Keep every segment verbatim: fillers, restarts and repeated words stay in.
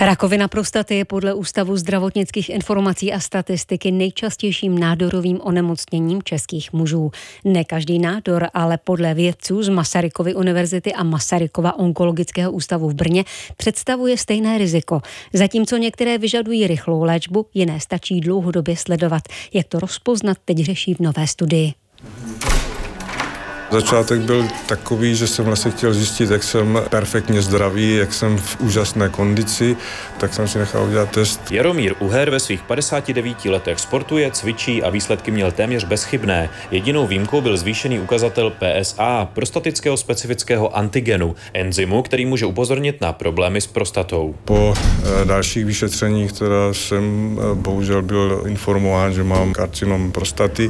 Rakovina prostaty je podle Ústavu zdravotnických informací a statistiky nejčastějším nádorovým onemocněním českých mužů. Ne každý nádor, ale podle vědců z Masarykovy univerzity a Masarykova onkologického ústavu v Brně představuje stejné riziko. Zatímco některé vyžadují rychlou léčbu, jiné stačí dlouhodobě sledovat. Jak to rozpoznat, teď řeší v nové studii. Začátek byl takový, že jsem vlastně chtěl zjistit, jak jsem perfektně zdravý, jak jsem v úžasné kondici, tak jsem si nechal udělat test. Jaromír Uher ve svých padesáti devíti letech sportuje, cvičí a výsledky měl téměř bezchybné. Jedinou výjimkou byl zvýšený ukazatel P S A, prostatického specifického antigenu, enzymu, který může upozornit na problémy s prostatou. Po e, dalších vyšetřeních, která jsem e, bohužel byl informován, že mám karcinom prostaty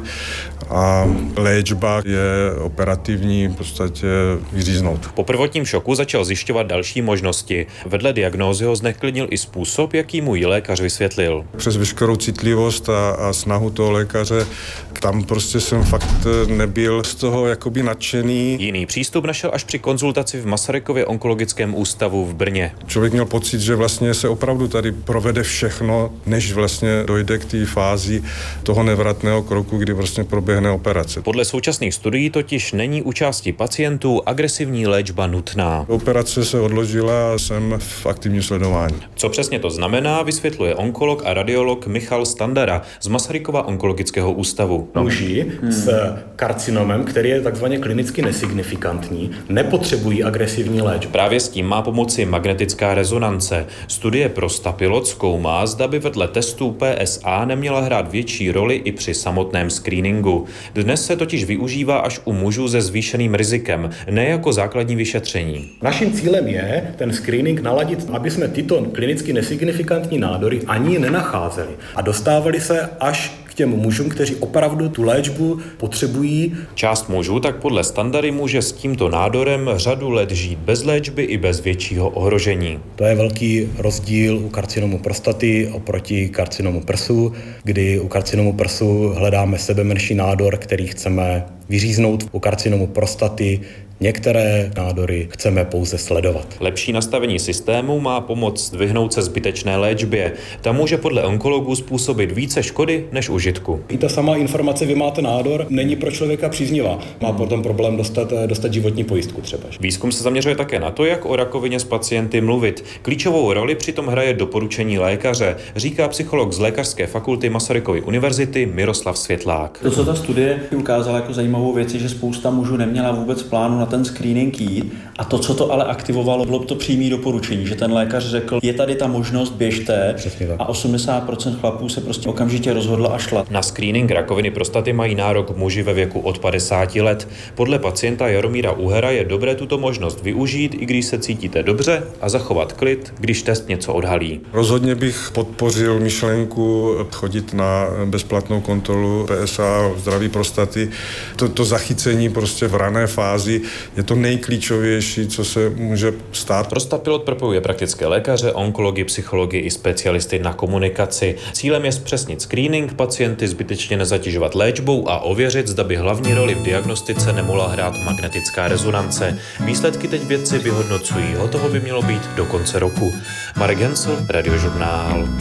a léčba je operativní v podstatě vyříznout. Po prvotním šoku začal zjišťovat další možnosti. Vedle diagnózy ho zneklidnil i způsob, jaký mu ji lékař vysvětlil. Přes veškerou citlivost a, a snahu toho lékaře, tam prostě jsem fakt nebyl z toho jakoby nadšený. Jiný přístup našel až při konzultaci v Masarykově onkologickém ústavu v Brně. Člověk měl pocit, že vlastně se opravdu tady provede všechno, než vlastně dojde k té fázi toho nevratného kroku, kdy vlastně proběhne operace. Podle současných studií totiž není u části pacientů agresivní léčba nutná. Operace se odložila a jsem v aktivním sledování. Co přesně to znamená, vysvětluje onkolog a radiolog Michal Standara z Masarykova onkologického ústavu. Muži hmm. s karcinomem, který je takzvaně klinicky nesignifikantní, nepotřebují agresivní léčbu. Právě s tím má pomoci magnetická rezonance. Studie Prostapilot zkoumá, zda by vedle testů P S A neměla hrát větší roli i při samotném screeningu. Dnes se totiž využívá až u mužů se zvýšeným rizikem, ne jako základní vyšetření. Naším cílem je ten screening naladit, aby jsme tyto klinicky nesignifikantní nádory ani nenacházeli a dostávali se až k těm mužům, kteří opravdu tu léčbu potřebují. Část mužů tak podle Standary může s tímto nádorem řadu let žít bez léčby i bez většího ohrožení. To je velký rozdíl u karcinomu prostaty oproti karcinomu prsu, kdy u karcinomu prsu hledáme sebemenší nádor, který chceme vyříznout. U karcinomu prostaty některé nádory chceme pouze sledovat. Lepší nastavení systému má pomoct vyhnout se zbytečné léčbě. Ta může podle onkologů způsobit více škody než užitku. I ta sama informace, vy máte nádor, není pro člověka příznivá. Má potom problém dostat, dostat životní pojistku třeba. Výzkum se zaměřuje také na to, jak o rakovině s pacienty mluvit. Klíčovou roli přitom hraje doporučení lékaře, říká psycholog z Lékařské fakulty Masarykovy univerzity Miroslav Světlák. To, co ta studie ukázala jako zajímavou věc, je, že spousta mužů neměla vůbec plánu na ten screening jít, a to, co to ale aktivovalo, bylo to přímé doporučení, že ten lékař řekl, je tady ta možnost, běžte, a osmdesát procent chlapů se prostě okamžitě rozhodlo a šla. Na screening rakoviny prostaty mají nárok muži ve věku od padesáti let. Podle pacienta Jaromíra Uhera je dobré tuto možnost využít, i když se cítíte dobře, a zachovat klid, když test něco odhalí. Rozhodně bych podpořil myšlenku chodit na bezplatnou kontrolu P S A zdraví prostaty. To, to zachycení prostě v rané fázi je to nejklíčovější, co se může stát. Prostapilot propojuje praktické lékaře, onkology, psychologi i specialisty na komunikaci. Cílem je zpřesnit screening, pacienty zbytečně nezatěžovat léčbou a ověřit, zda by hlavní roli v diagnostice nemohla hrát magnetická rezonance. Výsledky teď vědci vyhodnocují. Hotovo by mělo být do konce roku. Marek Hensl, Radiožurnál.